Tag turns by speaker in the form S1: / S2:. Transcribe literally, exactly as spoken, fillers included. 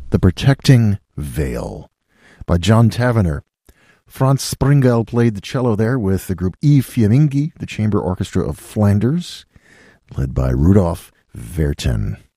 S1: The Protecting Veil by John Tavener. Franz Springel played the cello there with the group I Fiamminghi, the chamber orchestra of Flanders, led by Rudolf Vertin.